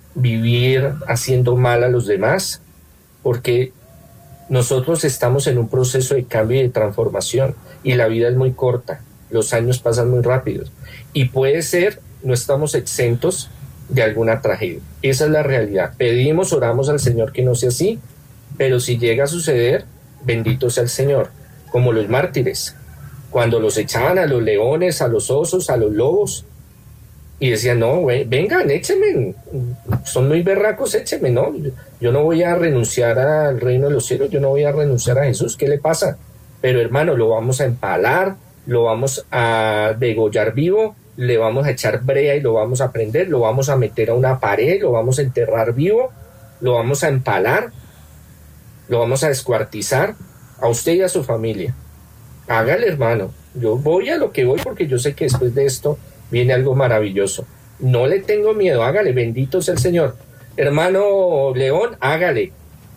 vivir haciendo mal a los demás, porque nosotros estamos en un proceso de cambio y de transformación y la vida es muy corta, los años pasan muy rápido y puede ser, no estamos exentos de alguna tragedia. Esa es la realidad. Pedimos, oramos al Señor que no sea así, pero si llega a suceder, bendito sea el Señor, como los mártires, cuando los echaban a los leones, a los osos, a los lobos, y decían, no, vengan, échenme, son muy berracos, échenme, ¿no? Yo no voy a renunciar al reino de los cielos, yo no voy a renunciar a Jesús, ¿qué le pasa? Pero hermano, lo vamos a empalar, lo vamos a degollar vivo, le vamos a echar brea y lo vamos a prender, lo vamos a meter a una pared, lo vamos a enterrar vivo, lo vamos a empalar, lo vamos a descuartizar, a usted y a su familia. Hágale, hermano, yo voy a lo que voy porque yo sé que después de esto viene algo maravilloso. No le tengo miedo, hágale, bendito sea el Señor. Hermano León, hágale.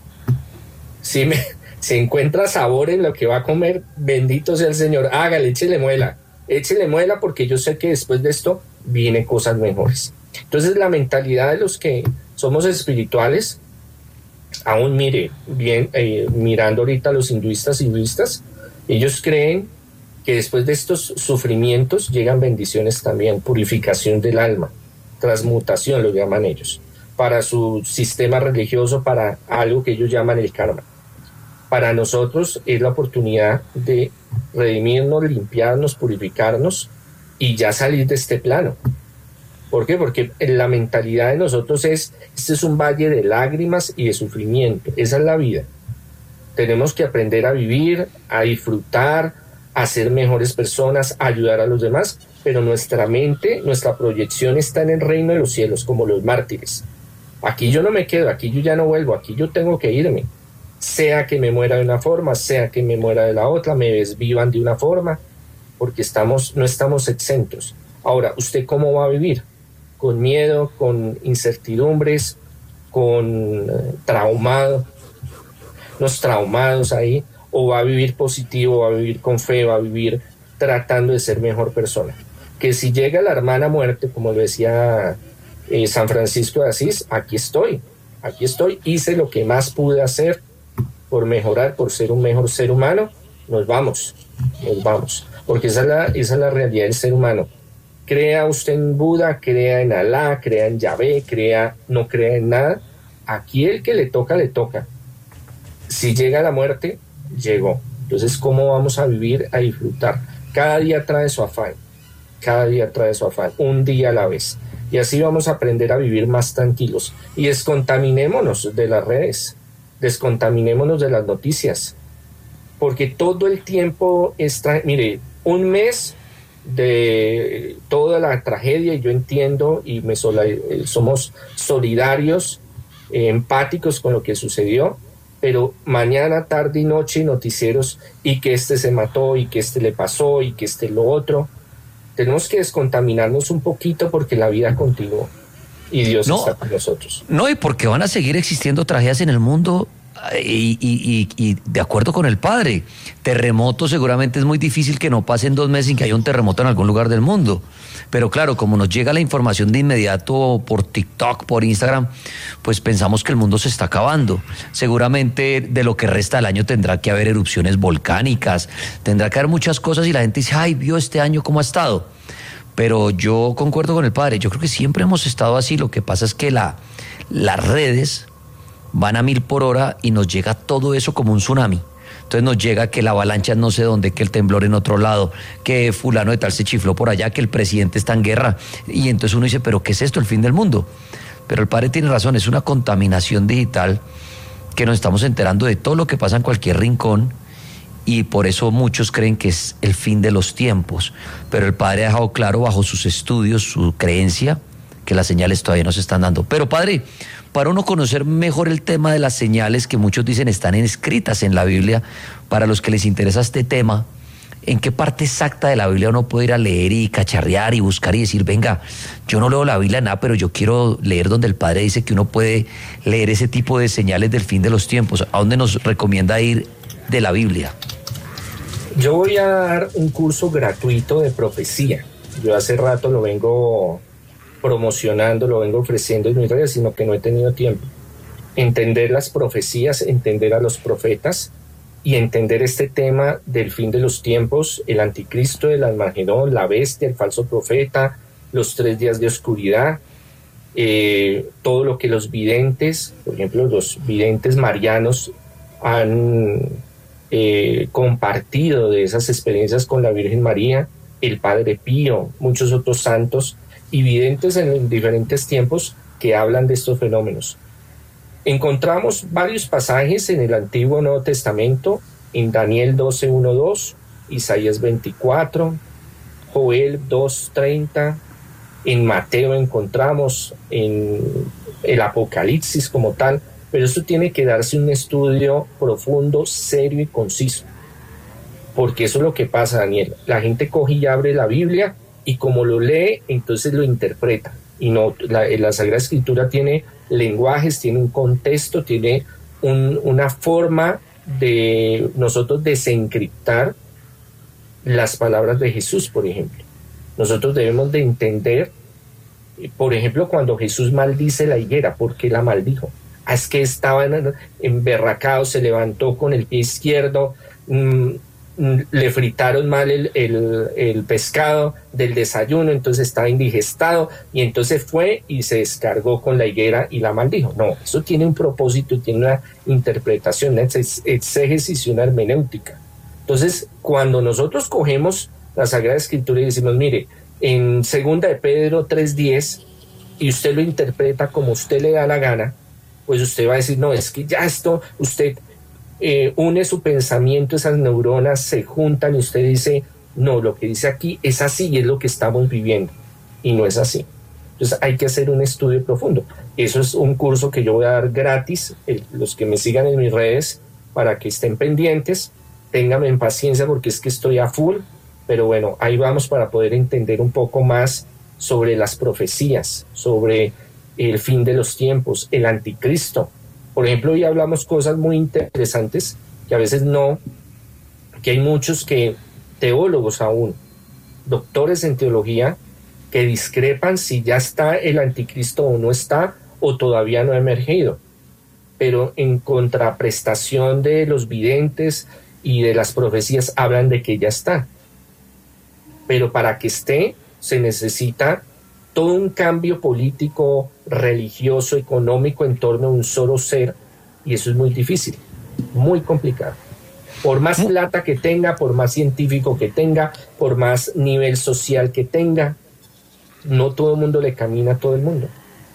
Si encuentra sabor en lo que va a comer, bendito sea el Señor, hágale, échele muela porque yo sé que después de esto vienen cosas mejores. Entonces la mentalidad de los que somos espirituales, aún mire, bien, mirando ahorita a los hinduistas, ellos creen que después de estos sufrimientos llegan bendiciones también, purificación del alma, transmutación lo llaman ellos, para su sistema religioso, para algo que ellos llaman el karma. Para nosotros es la oportunidad de redimirnos, limpiarnos, purificarnos y ya salir de este plano. ¿Por qué? Porque la mentalidad de nosotros este es un valle de lágrimas y de sufrimiento, esa es la vida. Tenemos que aprender a vivir, a disfrutar, a ser mejores personas, a ayudar a los demás, pero nuestra mente, nuestra proyección está en el reino de los cielos, como los mártires. Aquí yo no me quedo, aquí yo ya no vuelvo, aquí yo tengo que irme. Sea que me muera de una forma, sea que me muera de la otra, me desvivan de una forma, porque no estamos exentos. Ahora, ¿usted cómo va a vivir? Con miedo, con incertidumbres, con los traumados ahí, o va a vivir positivo, va a vivir con fe, va a vivir tratando de ser mejor persona. Que si llega la hermana muerte, como lo decía San Francisco de Asís, aquí estoy, hice lo que más pude hacer por mejorar, por ser un mejor ser humano, nos vamos, porque esa es la realidad del ser humano. Crea usted en Buda, crea en Alá, crea en Yahvé, no crea en nada, aquí el que le toca, si llega la muerte, llegó. Entonces, ¿cómo vamos a vivir, a disfrutar? Cada día trae su afán, un día a la vez. Y así vamos a aprender a vivir más tranquilos. Y descontaminémonos de las redes, descontaminémonos de las noticias, porque todo el tiempo mire, un mes de toda la tragedia, y yo entiendo y somos solidarios, empáticos con lo que sucedió, pero mañana, tarde y noche noticieros y que este se mató y que este le pasó y que este lo otro. Tenemos que descontaminarnos un poquito porque la vida continúa y Dios está con nosotros. No, y porque van a seguir existiendo tragedias en el mundo y de acuerdo con el padre, terremotos seguramente es muy difícil que no pasen 2 meses sin que haya un terremoto en algún lugar del mundo. Pero claro, como nos llega la información de inmediato por TikTok, por Instagram, pues pensamos que el mundo se está acabando. Seguramente de lo que resta del año tendrá que haber erupciones volcánicas, tendrá que haber muchas cosas y la gente dice, ay, vio este año cómo ha estado. Pero yo concuerdo con el padre, yo creo que siempre hemos estado así, lo que pasa es que las redes van a 1000 por hora y nos llega todo eso como un tsunami. Entonces nos llega que la avalancha no sé dónde, que el temblor en otro lado, que fulano de tal se chifló por allá, que el presidente está en guerra. Y entonces uno dice, ¿pero qué es esto? El fin del mundo. Pero el padre tiene razón, es una contaminación digital que nos estamos enterando de todo lo que pasa en cualquier rincón y por eso muchos creen que es el fin de los tiempos. Pero el padre ha dejado claro bajo sus estudios, su creencia, que las señales todavía no se están dando. Pero padre, para uno conocer mejor el tema de las señales que muchos dicen están escritas en la Biblia, para los que les interesa este tema, ¿en qué parte exacta de la Biblia uno puede ir a leer y cacharrear y buscar y decir, venga, yo no leo la Biblia nada, pero yo quiero leer donde el padre dice que uno puede leer ese tipo de señales del fin de los tiempos? ¿A dónde nos recomienda ir de la Biblia? Yo voy a dar un curso gratuito de profecía. Yo hace rato lo vengo promocionando, lo vengo ofreciendo en mis redes, sino que no he tenido tiempo. Entender las profecías, entender a los profetas y entender este tema del fin de los tiempos, el anticristo, el Armagedón, la bestia, el falso profeta, los 3 días de oscuridad, todo lo que los videntes, por ejemplo, los videntes marianos han compartido de esas experiencias con la Virgen María, el Padre Pío, muchos otros santos y videntes en diferentes tiempos que hablan de estos fenómenos. Encontramos varios pasajes en el Antiguo Nuevo Testamento, en Daniel 12:1-2, Isaías 24, Joel 2:30, en Mateo encontramos, en el Apocalipsis como tal, pero esto tiene que darse un estudio profundo, serio y conciso, porque eso es lo que pasa, Daniel. La gente coge y abre la Biblia y como lo lee, entonces lo interpreta. Y no, la Sagrada Escritura tiene lenguajes, tiene un contexto, tiene una forma de nosotros desencriptar las palabras de Jesús, por ejemplo. Nosotros debemos de entender, por ejemplo, cuando Jesús maldice la higuera, ¿por qué la maldijo? Es que estaba emberracado, se levantó con el pie izquierdo, le fritaron mal el pescado del desayuno, entonces estaba indigestado y entonces fue y se descargó con la higuera y la maldijo. No, eso tiene un propósito, tiene una interpretación, una exégesis y una hermenéutica. Entonces, cuando nosotros cogemos la Sagrada Escritura y decimos, mire, en 2 de Pedro 3:10, y usted lo interpreta como usted le da la gana, pues usted va a decir, no, es que ya esto, usted une su pensamiento, esas neuronas se juntan y usted dice, no, lo que dice aquí es así y es lo que estamos viviendo, y no es así. Entonces hay que hacer un estudio profundo. Eso es un curso que yo voy a dar gratis, los que me sigan en mis redes, para que estén pendientes, ténganme en paciencia porque es que estoy a full, pero bueno, ahí vamos para poder entender un poco más sobre las profecías, sobre el fin de los tiempos, el anticristo. Por ejemplo, hoy hablamos cosas muy interesantes que a veces no, que hay muchos teólogos aún, doctores en teología, que discrepan si ya está el anticristo o no está, o todavía no ha emergido. Pero en contraprestación de los videntes y de las profecías hablan de que ya está. Pero para que esté se necesita todo un cambio político, religioso, económico en torno a un solo ser, y eso es muy difícil, muy complicado. Por más plata que tenga, por más científico que tenga, por más nivel social que tenga, no todo el mundo le camina a todo el mundo.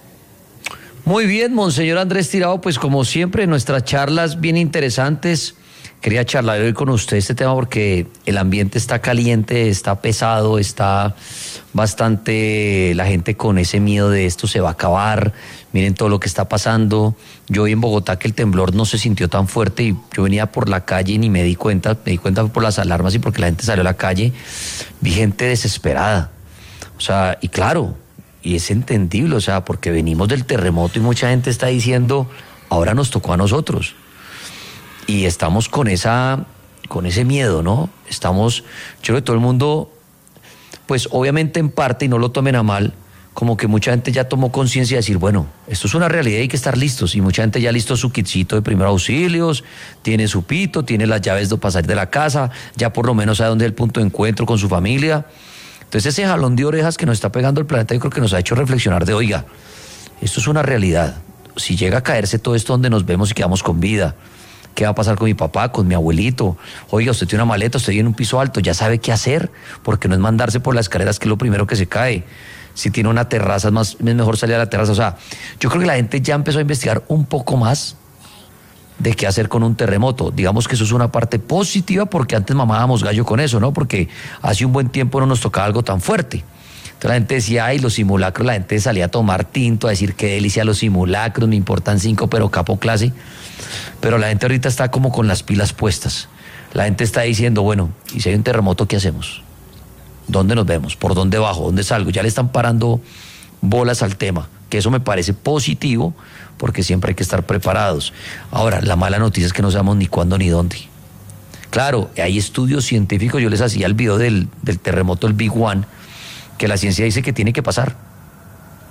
Muy bien, Monseñor Andrés Tirado, pues como siempre, nuestras charlas bien interesantes. Quería charlar hoy con usted este tema porque el ambiente está caliente, está pesado, está bastante la gente con ese miedo de esto se va a acabar. Miren todo lo que está pasando. Yo vi en Bogotá que el temblor no se sintió tan fuerte y yo venía por la calle y ni me di cuenta por las alarmas y porque la gente salió a la calle. Vi gente desesperada. O sea, y claro, y es entendible, o sea, porque venimos del terremoto y mucha gente está diciendo, ahora nos tocó a nosotros. Y estamos con ese miedo, ¿no? Yo creo que todo el mundo, pues obviamente en parte, y no lo tomen a mal, como que mucha gente ya tomó conciencia de decir, bueno, esto es una realidad y hay que estar listos. Y mucha gente ya listó su kitcito de primeros auxilios, tiene su pito, tiene las llaves para salir de la casa, ya por lo menos sabe dónde es el punto de encuentro con su familia. Entonces ese jalón de orejas que nos está pegando el planeta, yo creo que nos ha hecho reflexionar de, oiga, esto es una realidad. Si llega a caerse todo esto donde nos vemos y quedamos con vida, ¿qué va a pasar con mi papá, con mi abuelito? Oiga, usted tiene una maleta, usted vive en un piso alto, ya sabe qué hacer, porque no es mandarse por las escaleras, que es lo primero que se cae. Si tiene una terraza, es mejor salir a la terraza. O sea, yo creo que la gente ya empezó a investigar un poco más de qué hacer con un terremoto. Digamos que eso es una parte positiva, porque antes mamábamos gallo con eso, ¿no? Porque hace un buen tiempo no nos tocaba algo tan fuerte. Entonces la gente decía, ay, los simulacros, la gente salía a tomar tinto, a decir qué delicia los simulacros, me importan 5, pero capo clase. Pero la gente ahorita está como con las pilas puestas. La gente está diciendo, bueno, y si hay un terremoto, ¿qué hacemos? ¿Dónde nos vemos? ¿Por dónde bajo? ¿Dónde salgo? Ya le están parando bolas al tema, que eso me parece positivo, porque siempre hay que estar preparados. Ahora, la mala noticia es que no sabemos ni cuándo ni dónde. Claro, hay estudios científicos, yo les hacía el video del terremoto, el Big One, que la ciencia dice que tiene que pasar.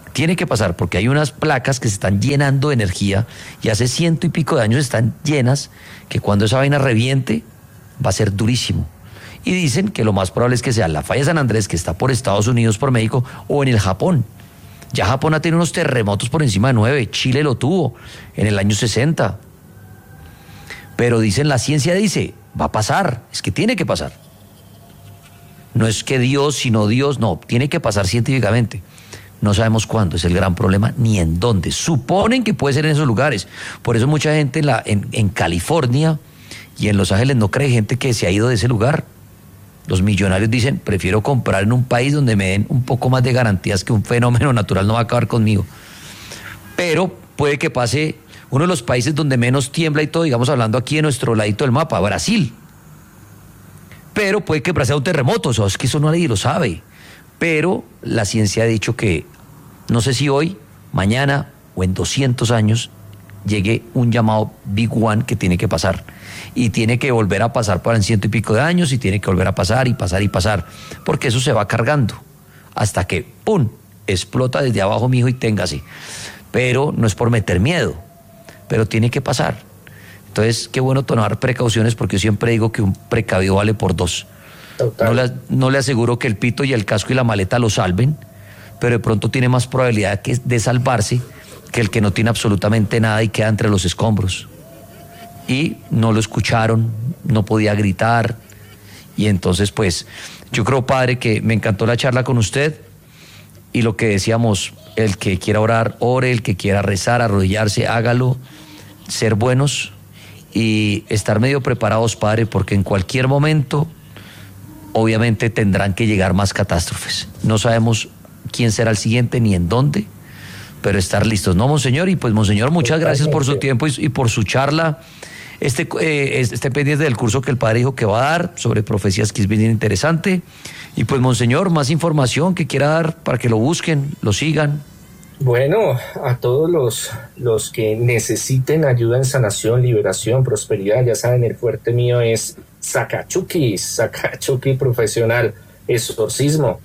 Tiene que pasar porque hay unas placas que se están llenando de energía y hace 100 y pico de años están llenas, que cuando esa vaina reviente va a ser durísimo. Y dicen que lo más probable es que sea la falla de San Andrés, que está por Estados Unidos, por México, o en el Japón. Ya Japón ha tenido unos terremotos por encima de 9, Chile lo tuvo en el año 60. Pero dicen, la ciencia dice, va a pasar, es que tiene que pasar. No es que Dios, sino Dios, no, tiene que pasar científicamente. No sabemos cuándo, es el gran problema, ni en dónde. Suponen que puede ser en esos lugares. Por eso mucha gente en California y en Los Ángeles no cree, gente que se ha ido de ese lugar. Los millonarios dicen, prefiero comprar en un país donde me den un poco más de garantías que un fenómeno natural no va a acabar conmigo. Pero puede que pase uno de los países donde menos tiembla y todo, digamos hablando aquí de nuestro ladito del mapa, Brasil. Pero puede que sea un terremoto, o sea, es que eso nadie lo sabe. Pero la ciencia ha dicho que, no sé si hoy, mañana o en 200 años, llegue un llamado Big One que tiene que pasar. Y tiene que volver a pasar para en 100 y pico de años y tiene que volver a pasar y pasar y pasar. Porque eso se va cargando hasta que, ¡pum!, explota desde abajo, mijo, y téngase. Pero no es por meter miedo, pero tiene que pasar. Entonces, qué bueno tomar precauciones porque yo siempre digo que un precavido vale por dos. No le aseguro que el pito y el casco y la maleta lo salven, pero de pronto tiene más probabilidad de salvarse que el que no tiene absolutamente nada y queda entre los escombros. Y no lo escucharon, no podía gritar. Y entonces, pues, yo creo, padre, que me encantó la charla con usted. Y lo que decíamos, el que quiera orar, ore, el que quiera rezar, arrodillarse, hágalo, ser buenos y estar medio preparados, padre, porque en cualquier momento obviamente tendrán que llegar más catástrofes. No sabemos quién será el siguiente ni en dónde, pero estar listos, ¿no, monseñor? Y pues, monseñor, muchas gracias por su tiempo y por su charla. Esté pendiente del curso que el padre dijo que va a dar sobre profecías, que es bien interesante. Y pues, monseñor, más información que quiera dar para que lo busquen, lo sigan. Bueno, a todos los que necesiten ayuda en sanación, liberación, prosperidad, ya saben, el fuerte mío es Sacachuki profesional, exorcismo.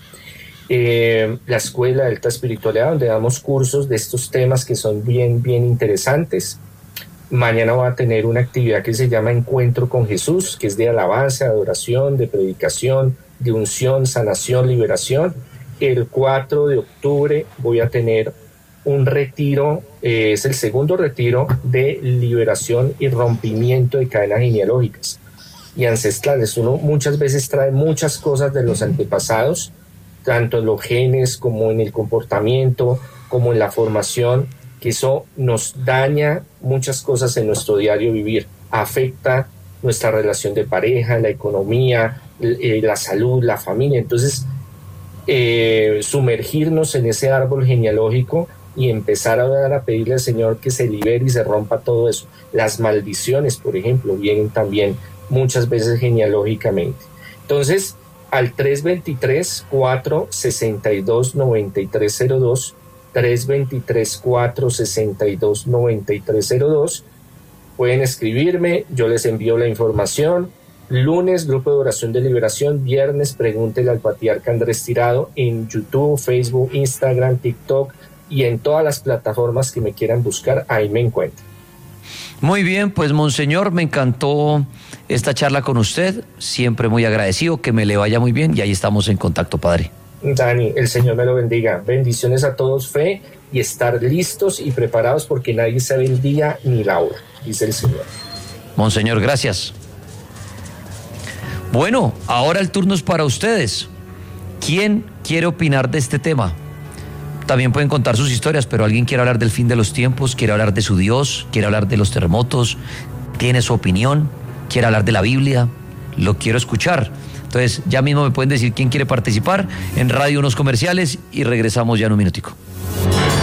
La escuela de alta espiritualidad, donde damos cursos de estos temas que son bien interesantes. Mañana va a tener una actividad que se llama Encuentro con Jesús, que es de alabanza, de adoración, de predicación, de unción, sanación, liberación. El 4 de octubre voy a tener un retiro, es el segundo retiro de liberación y rompimiento de cadenas genealógicas y ancestrales. Uno muchas veces trae muchas cosas de los antepasados, tanto en los genes como en el comportamiento, como en la formación, que eso nos daña muchas cosas en nuestro diario vivir, afecta nuestra relación de pareja, la economía, la salud, la familia. Entonces, sumergirnos en ese árbol genealógico y empezar a orar, a pedirle al Señor que se libere y se rompa todo eso. Las maldiciones, por ejemplo, vienen también muchas veces genealógicamente. Entonces, al 323-462-9302, 323-462-9302, pueden escribirme, yo les envío la información. Lunes, grupo de oración de liberación. Viernes, pregúntele al patriarca Andrés Tirado en YouTube, Facebook, Instagram, TikTok y en todas las plataformas que me quieran buscar, ahí me encuentran. Muy bien, pues, monseñor, me encantó esta charla con usted, siempre muy agradecido, que me le vaya muy bien y ahí estamos en contacto, padre. Dani, el Señor me lo bendiga. Bendiciones a todos, fe y estar listos y preparados porque nadie sabe el día ni la hora, dice el Señor. Monseñor, gracias. Bueno, ahora el turno es para ustedes. ¿Quién quiere opinar de este tema? También pueden contar sus historias, pero alguien quiere hablar del fin de los tiempos, quiere hablar de su Dios, quiere hablar de los terremotos, tiene su opinión, quiere hablar de la Biblia, lo quiero escuchar. Entonces, ya mismo me pueden decir quién quiere participar en Radio Unos Comerciales y regresamos ya en un minutico.